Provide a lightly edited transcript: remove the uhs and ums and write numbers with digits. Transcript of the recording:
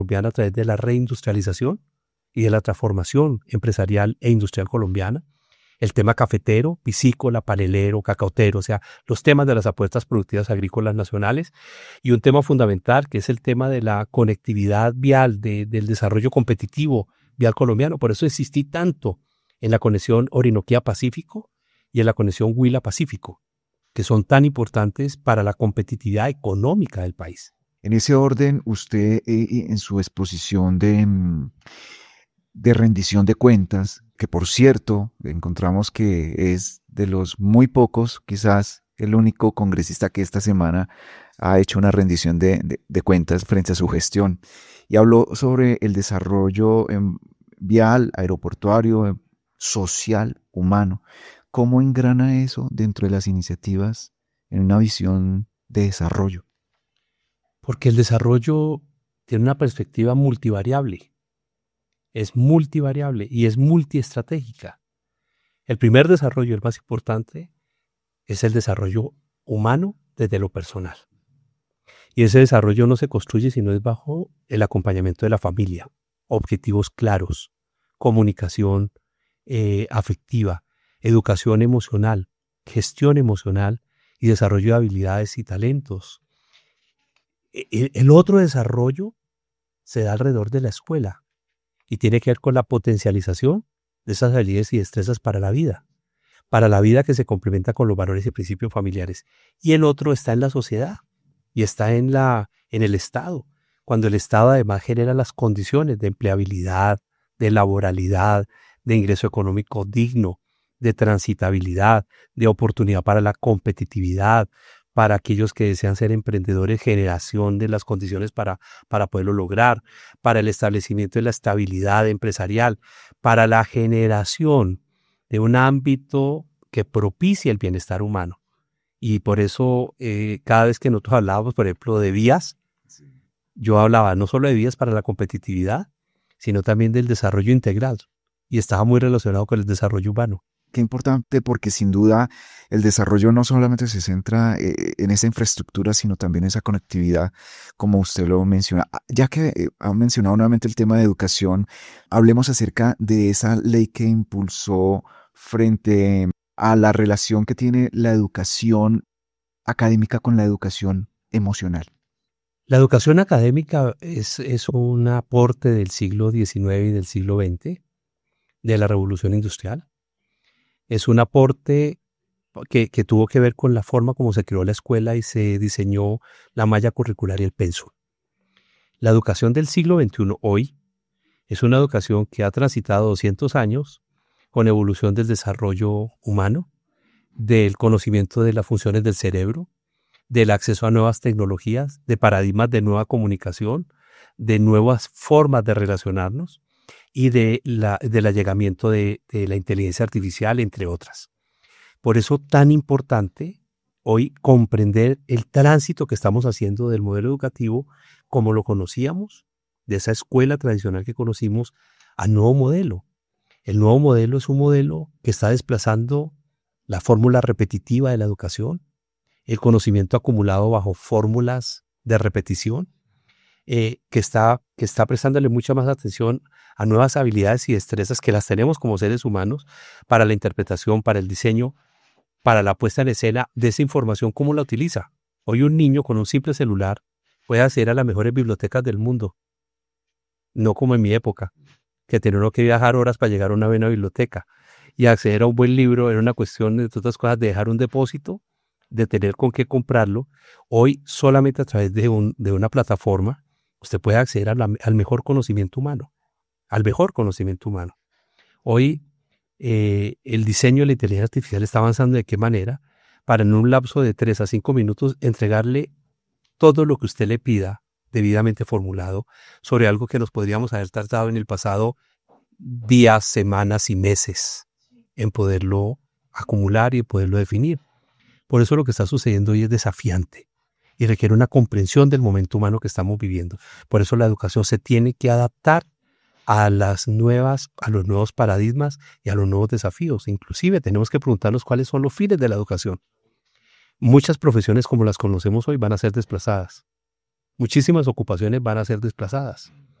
colombiana a través de la reindustrialización y de la transformación empresarial e industrial colombiana. El tema cafetero, piscícola, panelero, cacautero, o sea, los temas de las apuestas productivas agrícolas nacionales. Y un tema fundamental que es el tema de la conectividad vial, del desarrollo competitivo vial colombiano. Por eso insistí tanto en la conexión Orinoquía-Pacífico y en la conexión Huila-Pacífico, que son tan importantes para la competitividad económica del país. En ese orden, usted en su exposición de rendición de cuentas, que por cierto, encontramos que es de los muy pocos, quizás el único congresista que esta semana ha hecho una rendición de cuentas frente a su gestión, y habló sobre el desarrollo vial, aeroportuario, social, humano. ¿Cómo engrana eso dentro de las iniciativas en una visión de desarrollo? Porque el desarrollo tiene una perspectiva multivariable. Es multivariable y es multiestratégica. El primer desarrollo, el más importante, es el desarrollo humano desde lo personal. Y ese desarrollo no se construye si no es bajo el acompañamiento de la familia, objetivos claros, comunicación afectiva, educación emocional, gestión emocional y desarrollo de habilidades y talentos. El otro desarrollo se da alrededor de la escuela y tiene que ver con la potencialización de esas habilidades y destrezas para la vida que se complementa con los valores y principios familiares. Y el otro está en la sociedad y está en el Estado, cuando el Estado además genera las condiciones de empleabilidad, de laboralidad, de ingreso económico digno, de transitabilidad, de oportunidad para la competitividad, para aquellos que desean ser emprendedores, generación de las condiciones para poderlo lograr, para el establecimiento de la estabilidad empresarial, para la generación de un ámbito que propicie el bienestar humano. Y por eso cada vez que nosotros hablábamos, por ejemplo, de vías, yo hablaba no solo de vías para la competitividad, sino también del desarrollo integral. Y estaba muy relacionado con el desarrollo humano. Qué importante, porque sin duda el desarrollo no solamente se centra en esa infraestructura, sino también en esa conectividad, como usted lo menciona. Ya que ha mencionado nuevamente el tema de educación, hablemos acerca de esa ley que impulsó frente a la relación que tiene la educación académica con la educación emocional. La educación académica es un aporte del siglo XIX y del siglo XX, de la Revolución Industrial. Es un aporte que tuvo que ver con la forma como se creó la escuela y se diseñó la malla curricular y el pensum. La educación del siglo XXI hoy es una educación que ha transitado 200 años con evolución del desarrollo humano, del conocimiento de las funciones del cerebro, del acceso a nuevas tecnologías, de paradigmas de nueva comunicación, de nuevas formas de relacionarnos y del allegamiento de la inteligencia artificial, entre otras. Por eso tan importante hoy comprender el tránsito que estamos haciendo del modelo educativo como lo conocíamos, de esa escuela tradicional que conocimos, al nuevo modelo. El nuevo modelo es un modelo que está desplazando la fórmula repetitiva de la educación, el conocimiento acumulado bajo fórmulas de repetición, que está prestándole mucha más atención a nuevas habilidades y destrezas que las tenemos como seres humanos para la interpretación, para el diseño, para la puesta en escena de esa información, cómo la utiliza. Hoy un niño con un simple celular puede acceder a las mejores bibliotecas del mundo, no como en mi época, que tenía que viajar horas para llegar a una buena biblioteca, y acceder a un buen libro era una cuestión, de otras cosas, de dejar un depósito, de tener con qué comprarlo. Hoy solamente a través de una plataforma usted puede acceder al mejor conocimiento humano, al mejor conocimiento humano. Hoy el diseño de la inteligencia artificial está avanzando de qué manera para en un lapso de 3 a 5 minutos entregarle todo lo que usted le pida debidamente formulado sobre algo que nos podríamos haber tardado en el pasado días, semanas y meses en poderlo acumular y en poderlo definir. Por eso lo que está sucediendo hoy es desafiante y requiere una comprensión del momento humano que estamos viviendo. Por eso la educación se tiene que adaptar a los nuevos paradigmas y a los nuevos desafíos. Inclusive tenemos que preguntarnos cuáles son los fines de la educación. Muchas profesiones como las conocemos hoy van a ser desplazadas. muchísimas ocupaciones van a ser desplazadas.